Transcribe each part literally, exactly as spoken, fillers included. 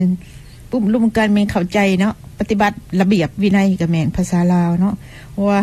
ปุ่มรุมกันแม่นเข้าใจเนาะปฏิบัติระเบียบวินัยก็แม่นภาษาลาวเนาะว่า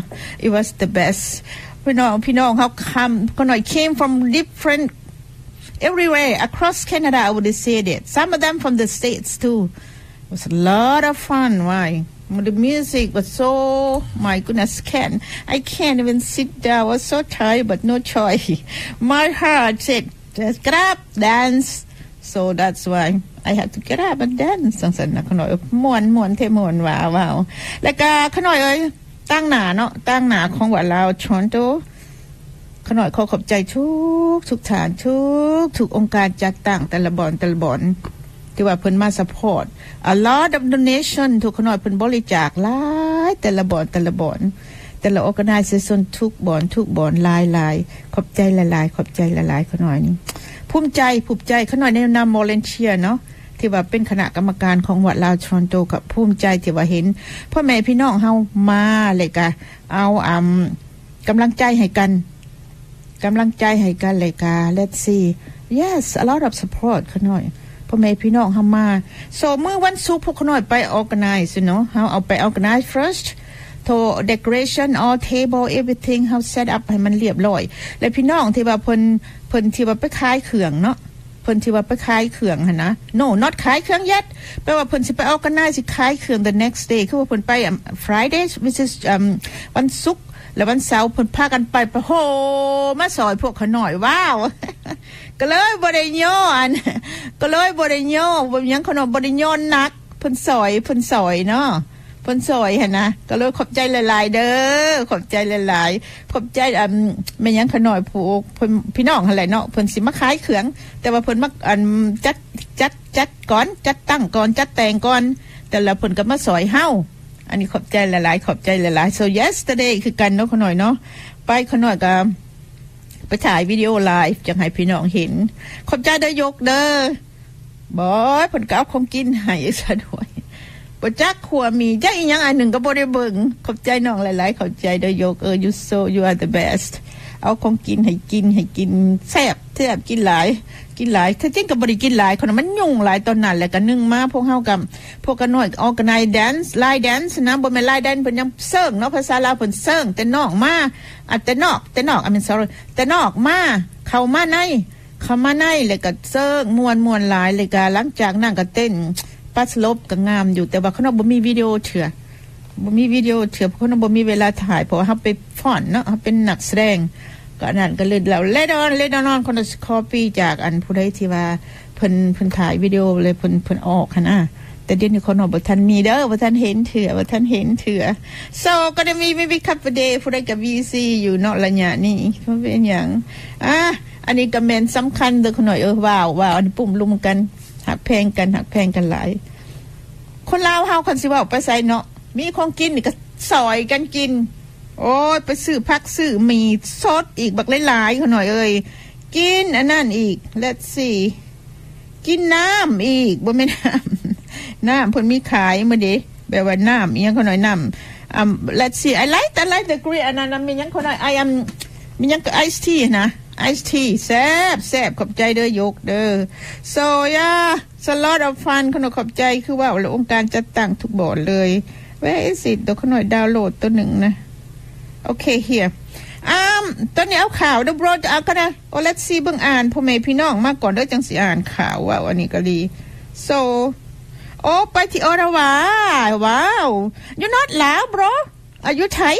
it was the best พี่น้องพี่น้องเฮาคำก็หน่อย came from different everywhere across Canada. I would say that some of them from the States too. It was a lot of fun. Why? The music was so, my goodness, can I can't even sit down. I was so tired, but no choice. My heart said, just get up, dance. So that's why I had to get up and dance. สังสรรค์นะขน่อยม่วนม่วนเทม่วนว้าวว้าวแล้วก็ขน่อยเอ้ยตั้งหน้าเนาะตั้งหน้าของว่าเราชอนโตขน่อยขอขอบใจทุกทุกฐานทุกทุกองค์การจัดตั้งแต่ละบ่อนแต่ละบ่อนที่ว่าเพิ่นมาซัพพอร์ต a lot of donation ทุกขน่อยเพิ่นบริจาคหลายแต่ละบ่อนแต่ละบ่อนแต่ละ organization ทุกบ่อนทุกบ่อนหลายๆขอบใจหลายๆขอบใจหลายๆขน่อยนี่ภูมิใจภูมิใจขน่อยในนาม volunteer เนาะที่ว่าเป็นคณะกรรมการของวัดลาวชอนโตกับภูมิใจที่ว่าเห็นพ่อแม่พี่น้องเฮามาเลยก็เอาอ่ำกำลังใจให้กันกำลังใจให้กันเลยกา let's see yes a lot of support ขน่อยพ่อแม่พี่น้องเฮามา so เมื่อวันศุกร์พวกขน่อยไป organize เนาะเฮาเอาไป organize first to decoration all table everything เฮา set up ให้มันเรียบร้อยและพี่น้องที่ว่าเพิ่นเพิ่นที่ว่าไปขายเครื่องเนาะเพิ่นที่ว่าไปขายเครื่องหั่นนะ no not ขายเครื่อง yet แปลว่าเพิ่นสิไป organize สิขายเครื่อง the next day คือว่าเพิ่นไป Friday which is วันศุกร์แล้ววันเสาร์เพิ่นพากันไปโอ้โหมาสอยพวกเขาหน่อยว้าวก็เลยบ่ได้ย่ออันก็เลยบ่ได้ย่อบ่หยังขนมบ่ได้ย่อนักเพิ่นสอยเพิ่นสอยเนาะเพิ่นสอยหั่นนะก็เลยขอบใจหลายๆเด้อขอบใจหลายๆขอบใจอันแม่หยังขน่อยผู้เพิ่นพี่น้องหั่นแหละเนาะเพิ่นสิมาขายเครื่องแต่ว่าเพิ่นมาอันจัดจัดจัดก่อนจัดตั้งก่อนจัดแต่งก่อนแต่ละเพิ่นก็มาสอยเฮาอันนี้ขอบใจหลายๆขอบใจหลายๆ so yesterday คือกันเนาะขน่อยเนาะไปขน่อยก็ไปถ่ายวิดีโอไลฟ์จังให้พี่น้องเห็นขอบใจเด้อยกเด้อบ่เพิ่นก็เอาของกินให้ซะด้วยบ่จักขัวมีจักอีหยังอันหนึ่งก็บ่ได้เบิ่งขอบใจน้องหลายๆขอบใจเด้อยกเออ you so you are the best เอาของกินให้กินให้กินแซ่บแซ่บกินหลายกินหลายถ้าจริงก็บ่ได้กินหลายคนมันยุ่งหลายตอนนั้นแหละก็นึ่งมาพวกเฮากับพวกกันน้อย organize dance line dance นะบ่แม่น line dance เพิ่นยังเซิงเนาะภาษาลาวเพิ่นเซิงแต่นอกมาอ่ะแต่นอกแต่นอก I mean sorry แต่นอกมาเข้ามาในเข้ามาในแล้วก็เซิงม่วนๆหลายเลยก็หลังจากนั้นก็เต้นปัสลบก็งามอยู่แต่ว่าเขาบ่มีวิดีโอเถื่อบ่มีวิดีโอเถื่อเพราะเขาบ่มีเวลาถ่ายเพราะว่าเฮาไปฟ้อนเนาะเฮาเป็นนักแสดงก็นั่นก็เลยแล้วเลดอนเลดอนคนจะ copy จากอันผู้ใดที่ว่าเพิ่นเพิ่นถ่ายวิดีโอเลยเพิ่นเพิ่นออกหั่นน่ะแต่เดี๋ยวนี้คนบ่ทันมีเด้อบ่ทันเห็นเถื่อบ่ทันเห็นเถื่อ so ก็จะมี maybe couple day ผู้ใดก็ วี ซี อยู่เนาะระยะนี้มันเป็นหยังอ่ะอันนี้ก็แม่นสำคัญเด้อคนหน่อยเออว้าวว้าวอันปุ่มลุมกันหักแพงกันหักแพงกันหลายคนลาวเฮาคันสิเว้าไปไสเนาะมีของกินนี่ก็ซอยกันกินโอ้ยไปซื้อผักซื้อมีสดอีกบักหลายๆเขาหน่อยเอ้ยกินอันนั้นอีก let's see กินน้ำอีกบ่แม่นน้ำน้ำเพิ่นมีขายมื้อนี้แบบว่าน้ำอีหยังเขาหน่อยน้ำอ่า let's see I like I like the green อันนั้นมีหยังเขาหน่อย I am มีหยังก็ ice tea นะ ice tea แซ่บแซ่บขอบใจเด้อยกเด้อ so yeah it's a lot of fun ขนมขอบใจคือว่าองค์การจัดตั้งทุกบ่อนเลย where is it ตัวขนมดาวน์โหลดตัวหนึ่งนะโอเค here อ่าตอนนี้เอาข่าวเดี๋ยวโบรจะเอาก็ได้โอ้ let's see เบิ่งอ่านพ่อแม่พี่น้องมาก่อนเด้อจังสิอ่านข่าวว่าอันนี้ก็ดี so โอ้ไปที่ออราวาว้าว you not ลาว bro are you Thai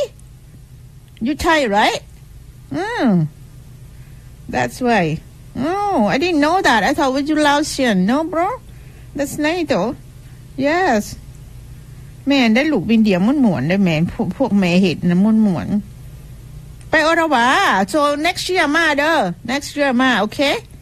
you Thai right อืม that's why oh I didn't know that I thought you Laotian no bro that's nice though yes แม่ได้ลูกบินเดียม่วนๆได้แม่พวกพวกแม่เห็ดนะม่วนๆไปออราวา so next year มาเด้อ next year มาโอเค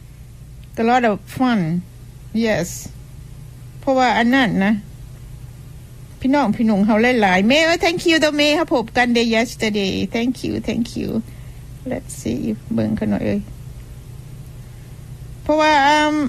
a lot of fun yes เพราะว่าอันนั้นนะพี่น้องพี่หนุ่งเฮาหลายๆแม่เอ้ย thank you ตัวแม่ครับพบกัน day yesterday thank you thank you let's see เบิ่งกันหน่อยเอ้ยเพราะว่าอืม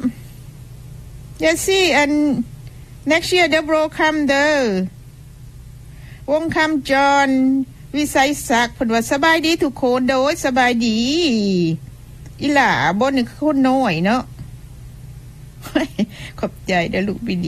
yes see and next year the bro come เด้อวงคำจรวิสัยศักดิ์เพิ่นว่าสบายดีทุกคนโดยสบายดีอีหล่าบ่นี่คือคนน้อยเนาะขอบใจเด้อลูกบิลลี่